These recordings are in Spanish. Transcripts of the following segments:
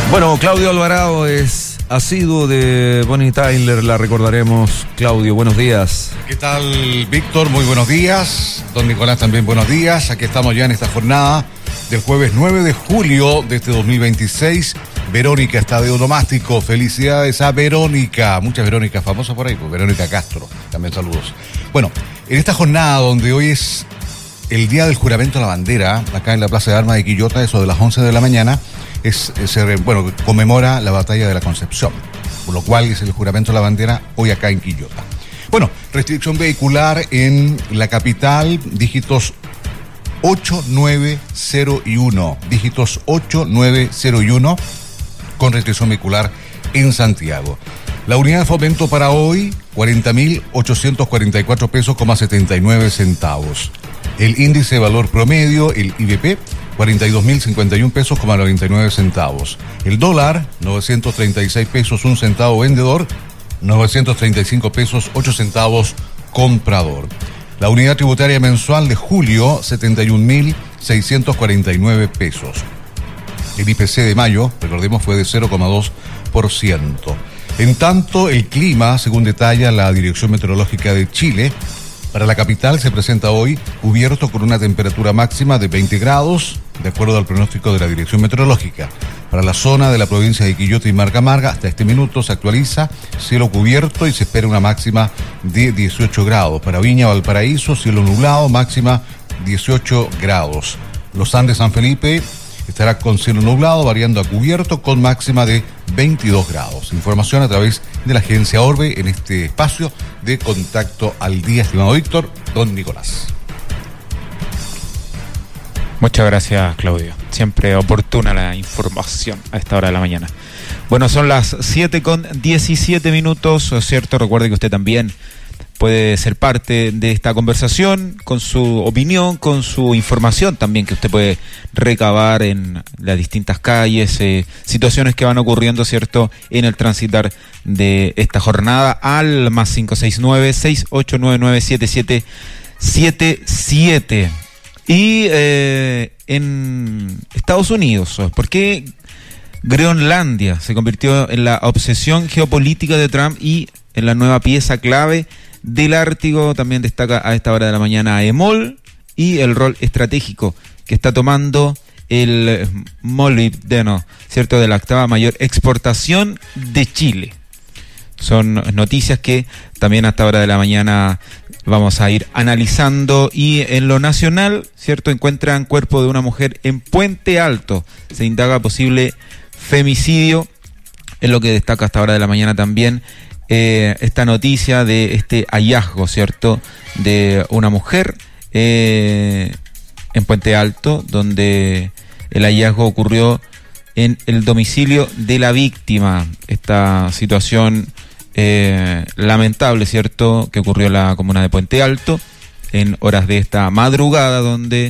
Bueno, Claudio Alvarado es asiduo de Bonnie Tyler, la recordaremos. Claudio, buenos días. ¿Qué tal, Víctor? Muy buenos días. Don Nicolás, también buenos días. Aquí estamos ya en esta jornada del jueves 9 de julio de este 2026. Verónica está de onomástico. Felicidades a Verónica. Muchas Verónicas famosas por ahí, pues Verónica Castro. También saludos. Bueno, en esta jornada donde hoy es el día del juramento a la bandera, acá en la Plaza de Armas de Quillota, eso de las 11 de la mañana, conmemora la batalla de la Concepción, por lo cual es el juramento a la bandera hoy acá en Quillota. Bueno, restricción vehicular en la capital, dígitos 8901, dígitos 8901, con restricción vehicular en Santiago. La unidad de fomento para hoy, 40.844 pesos, 79 centavos. El índice de valor promedio, el IVP, 42.051 pesos, 99 centavos. El dólar, 936 pesos, 1 centavo vendedor, 935 pesos, 8 centavos comprador. La unidad tributaria mensual de julio, 71.649 pesos. El IPC de mayo, recordemos, fue de 0,2%. En tanto, el clima, según detalla la Dirección Meteorológica de Chile, para la capital se presenta hoy cubierto con una temperatura máxima de 20 grados, de acuerdo al pronóstico de la Dirección Meteorológica. Para la zona de la provincia de Quillota y Marca Marga, hasta este minuto se actualiza cielo cubierto y se espera una máxima de 18 grados. Para Viña, Valparaíso, cielo nublado, máxima 18 grados. Los Andes, San Felipe, estará con cielo nublado, variando a cubierto, con máxima de 22 grados. Información a través de la agencia Orbe en este espacio de Contacto al Día, estimado Víctor, don Nicolás. Muchas gracias, Claudio. Siempre oportuna la información a esta hora de la mañana. Bueno, son las 7:17, ¿cierto? Recuerde que usted también puede ser parte de esta conversación con su opinión, con su información también que usted puede recabar en las distintas calles, situaciones que van ocurriendo, ¿cierto?, en el transitar de esta jornada al más 569-6899-7777. Y en Estados Unidos, ¿por qué Groenlandia se convirtió en la obsesión geopolítica de Trump y en la nueva pieza clave del Ártico? También destaca a esta hora de la mañana EMOL y el rol estratégico que está tomando el molibdeno, ¿cierto?, de la octava mayor exportación de Chile. Son noticias que también a esta hora de la mañana vamos a ir analizando. Y en lo nacional, ¿cierto?, encuentran cuerpo de una mujer en Puente Alto. Se indaga posible femicidio, es lo que destaca hasta hora de la mañana también esta noticia de este hallazgo, ¿cierto?, de una mujer en Puente Alto, donde el hallazgo ocurrió en el domicilio de la víctima. Esta situación lamentable, ¿cierto?, que ocurrió en la comuna de Puente Alto en horas de esta madrugada, donde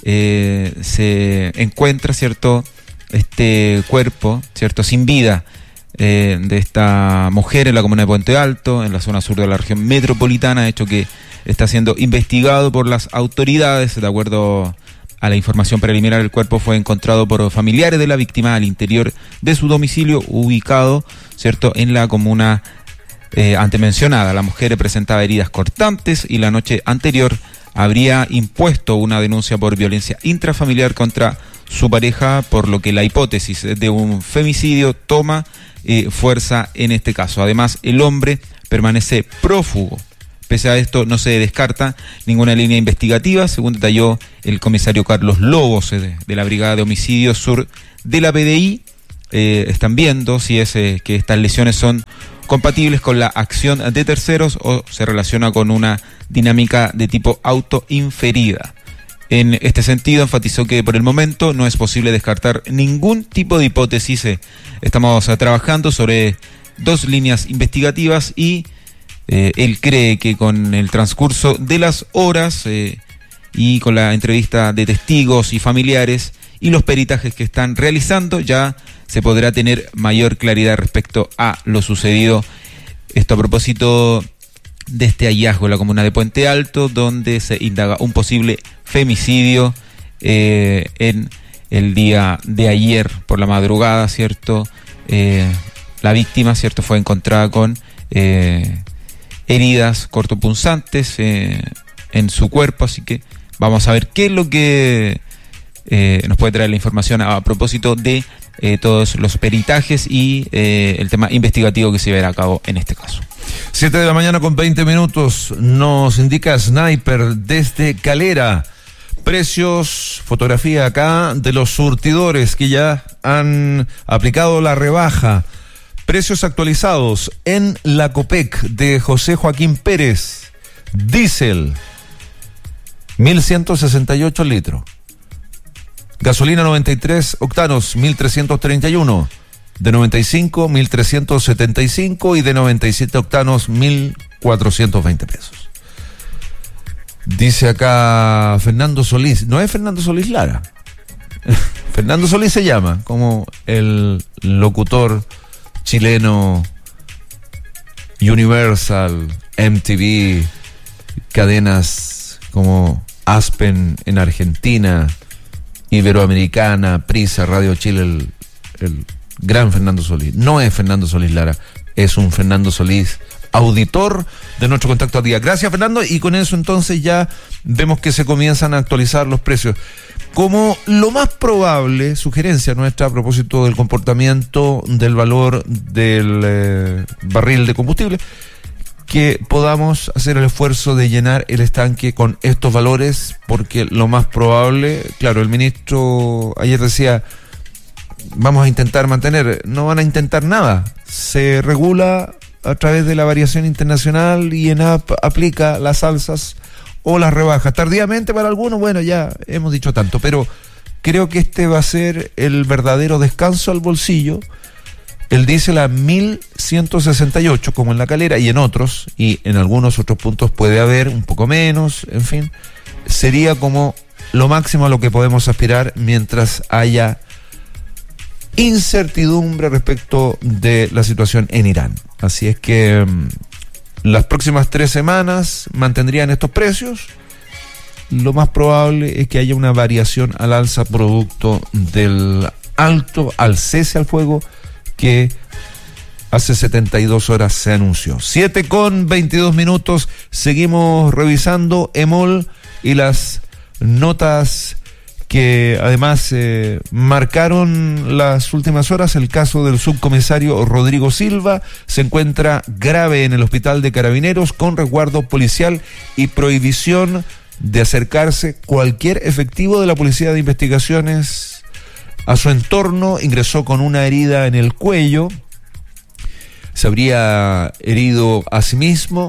se encuentra, ¿cierto?, este cuerpo, ¿cierto?, sin vida de esta mujer en la comuna de Puente Alto, en la zona sur de la región metropolitana, hecho que está siendo investigado por las autoridades. De acuerdo a la información preliminar, el cuerpo fue encontrado por familiares de la víctima al interior de su domicilio, ubicado, ¿cierto?, en la comuna antemencionada. La mujer presentaba heridas cortantes y la noche anterior habría impuesto una denuncia por violencia intrafamiliar contra su pareja, por lo que la hipótesis de un femicidio toma fuerza en este caso. Además, el hombre permanece prófugo. Pese a esto, no se descarta ninguna línea investigativa, según detalló el comisario Carlos Lobos de la Brigada de Homicidios Sur de la PDI. Están viendo si es que estas lesiones son compatibles con la acción de terceros o se relaciona con una dinámica de tipo autoinferida. En este sentido, enfatizó que por el momento no es posible descartar ningún tipo de hipótesis. Estamos trabajando sobre 2 líneas investigativas y él cree que con el transcurso de las horas y con la entrevista de testigos y familiares y los peritajes que están realizando, ya se podrá tener mayor claridad respecto a lo sucedido. Esto a propósito de este hallazgo en la comuna de Puente Alto, donde se indaga un posible femicidio en el día de ayer por la madrugada, ¿cierto? La víctima, ¿cierto?, fue encontrada con heridas cortopunzantes en su cuerpo, así que vamos a ver qué es lo que nos puede traer la información a propósito de todos los peritajes y el tema investigativo que se llevará a cabo en este caso. 7 de la mañana con 20 minutos, nos indica Sniper desde Calera. Precios, fotografía acá de los surtidores que ya han aplicado la rebaja. Precios actualizados en la Copec de José Joaquín Pérez. Diésel, 1.168 litros. Gasolina 93 octanos, 1.331. De 95, 1.375. Y de 97 octanos, 1.420 pesos. Dice acá Fernando Solís. No es Fernando Solís Lara. Fernando Solís se llama, como el locutor chileno, Universal, MTV, cadenas como Aspen en Argentina, Iberoamericana, Prisa, Radio Chile, el gran Fernando Solís. No es Fernando Solís Lara, es un Fernando Solís, auditor de nuestro contacto al día. Gracias, Fernando, y con eso entonces ya vemos que se comienzan a actualizar los precios. Como lo más probable, sugerencia nuestra a propósito del comportamiento del valor del barril de combustible, que podamos hacer el esfuerzo de llenar el estanque con estos valores, porque lo más probable, claro, el ministro ayer decía, vamos a intentar mantener, no van a intentar nada, se regula a través de la variación internacional y ENAP aplica las alzas o las rebajas. Tardíamente para algunos, bueno, ya hemos dicho tanto, pero creo que este va a ser el verdadero descanso al bolsillo. El diésel a 1.168, como en La Calera y en otros, y en algunos otros puntos puede haber un poco menos, en fin, sería como lo máximo a lo que podemos aspirar mientras haya incertidumbre respecto de la situación en Irán. Así es que las próximas 3 semanas mantendrían estos precios. Lo más probable es que haya una variación al alza producto del alto al cese al fuego que hace 72 horas se anunció. 7:22, seguimos revisando EMOL y las notas que además marcaron las últimas horas. El caso del subcomisario Rodrigo Silva se encuentra grave en el hospital de Carabineros con resguardo policial y prohibición de acercarse cualquier efectivo de la Policía de Investigaciones a su entorno. Ingresó con una herida en el cuello, se habría herido a sí mismo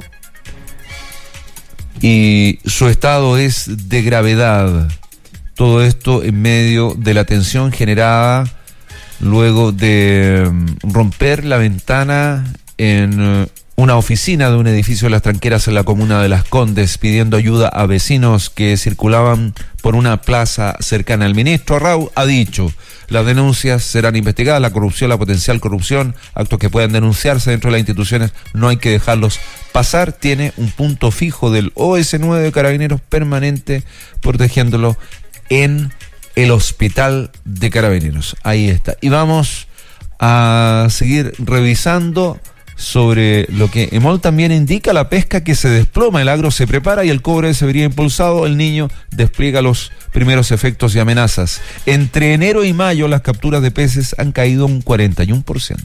y su estado es de gravedad. Todo esto en medio de la tensión generada luego de romper la ventana en una oficina de un edificio de Las Tranqueras en la comuna de Las Condes, pidiendo ayuda a vecinos que circulaban por una plaza cercana. El ministro Arrau ha dicho, las denuncias serán investigadas, la corrupción, la potencial corrupción, actos que puedan denunciarse dentro de las instituciones, no hay que dejarlos pasar. Tiene un punto fijo del OS9 de Carabineros permanente protegiéndolo en el hospital de Carabineros. Ahí está. Y vamos a seguir revisando sobre lo que EMOL también indica: la pesca que se desploma, el agro se prepara y el cobre se vería impulsado. El Niño despliega los primeros efectos y amenazas. Entre enero y mayo las capturas de peces han caído un 41%.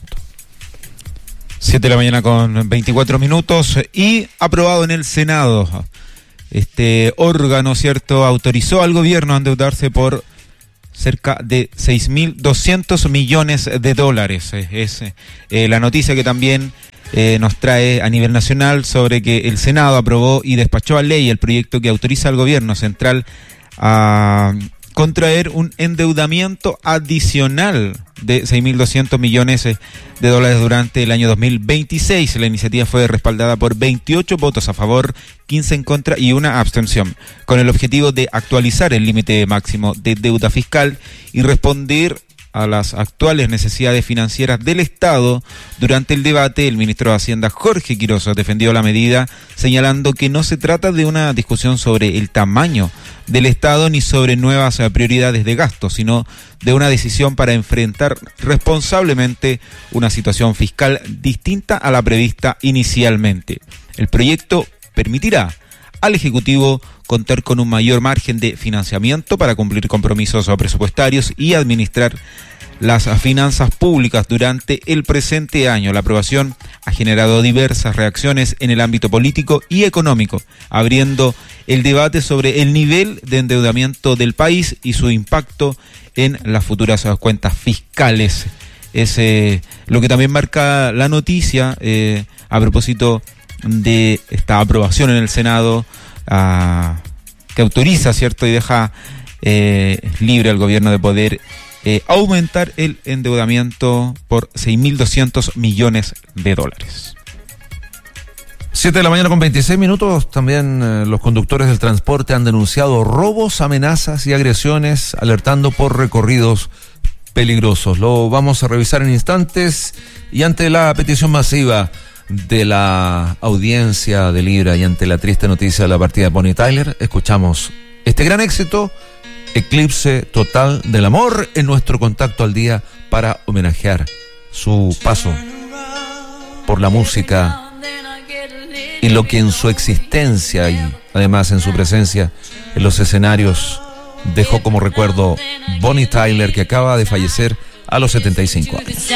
7:24 y aprobado en el Senado. Este órgano, ¿cierto?, autorizó al gobierno a endeudarse por cerca de 6.200 millones de dólares. Es la noticia que también nos trae a nivel nacional sobre que el Senado aprobó y despachó a ley el proyecto que autoriza al gobierno central a contraer un endeudamiento adicional de 6.200 millones de dólares durante el año 2026. La iniciativa fue respaldada por 28 votos a favor, 15 en contra y una abstención, con el objetivo de actualizar el límite máximo de deuda fiscal y responder a las actuales necesidades financieras del Estado, durante el debate el ministro de Hacienda Jorge Quiroz defendió la medida, señalando que no se trata de una discusión sobre el tamaño del Estado ni sobre nuevas prioridades de gasto, sino de una decisión para enfrentar responsablemente una situación fiscal distinta a la prevista inicialmente. El proyecto permitirá al Ejecutivo contar con un mayor margen de financiamiento para cumplir compromisos presupuestarios y administrar las finanzas públicas durante el presente año. La aprobación ha generado diversas reacciones en el ámbito político y económico, abriendo el debate sobre el nivel de endeudamiento del país y su impacto en las futuras cuentas fiscales. Es lo que también marca la noticia a propósito de esta aprobación en el Senado que autoriza, ¿cierto? Y deja libre al gobierno de poder aumentar el endeudamiento por 6.200 millones de dólares. 7 de la mañana con 26 minutos. También los conductores del transporte han denunciado robos, amenazas y agresiones, alertando por recorridos peligrosos. Lo vamos a revisar en instantes, y ante la petición masiva de la audiencia de Libra y ante la triste noticia de la partida de Bonnie Tyler, escuchamos este gran éxito, Eclipse Total del Amor, en nuestro contacto al día para homenajear su paso por la música y lo que en su existencia y además en su presencia en los escenarios dejó como recuerdo Bonnie Tyler, que acaba de fallecer a los 75 años.